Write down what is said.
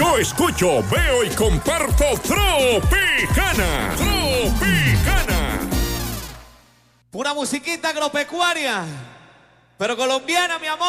Yo escucho, veo y comparto Tropicana. Tropicana. Pura musiquita agropecuaria, pero colombiana, mi amor.